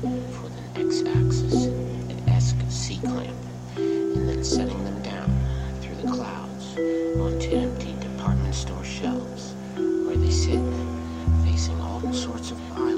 with an X-axis and esque C-clamp, and then setting them down through the clouds onto empty department store shelves, where they sit, facing all sorts of piles